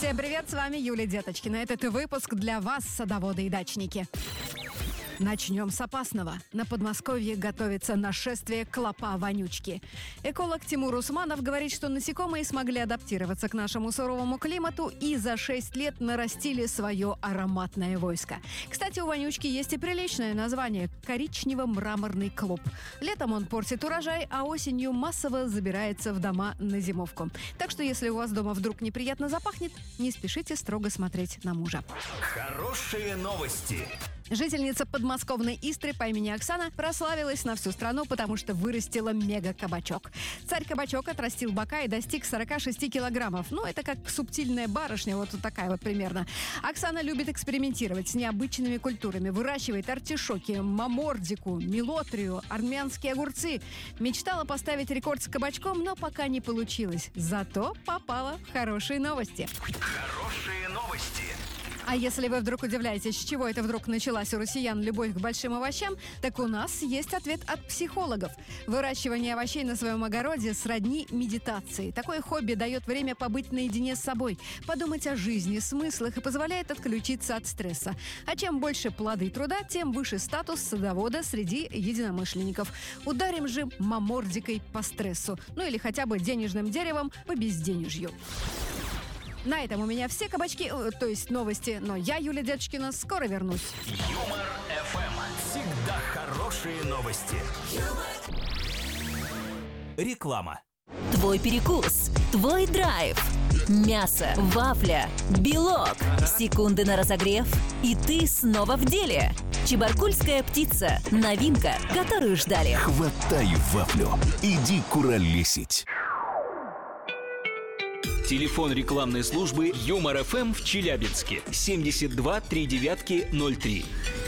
Всем привет, с вами Юлия Деточкина. Этот выпуск для вас, садоводы и дачники. Начнем с опасного. На Подмосковье готовится нашествие клопа-вонючки. Эколог Тимур Усманов говорит, что насекомые смогли адаптироваться к нашему суровому климату и за 6 лет нарастили свое ароматное войско. Кстати, у вонючки есть и приличное название – коричнево-мраморный клоп. Летом он портит урожай, а осенью массово забирается в дома на зимовку. Так что, если у вас дома вдруг неприятно запахнет, не спешите строго смотреть на мужа. Хорошие новости. Жительница подмосковной Истры по имени Оксана прославилась на всю страну, потому что вырастила мега-кабачок. Царь-кабачок отрастил бока и достиг 46 килограммов. Ну, это как субтильная барышня, вот такая вот примерно. Оксана любит экспериментировать с необычными культурами. Выращивает артишоки, мамордику, мелотрию, армянские огурцы. Мечтала поставить рекорд с кабачком, но пока не получилось. Зато попала в хорошие новости. Хорошие новости. А если вы вдруг удивляетесь, с чего это вдруг началась у россиян любовь к большим овощам, так у нас есть ответ от психологов. Выращивание овощей на своем огороде сродни медитации. Такое хобби дает время побыть наедине с собой, подумать о жизни, смыслах и позволяет отключиться от стресса. А чем больше плоды труда, тем выше статус садовода среди единомышленников. Ударим же мамордикой по стрессу. Ну или хотя бы денежным деревом по безденежью. На этом у меня все кабачки, то есть новости, но я, Юлия Деточкина, скоро вернусь. Юмор ФМ. Всегда хорошие новости. Реклама. Твой перекус, твой драйв. Мясо, вафля, белок. Секунды на разогрев, и ты снова в деле. Чебаркульская птица. Новинка, которую ждали. Хватай вафлю. Иди куролесить. Телефон рекламной службы Юмор ФМ в Челябинске 72 39 03.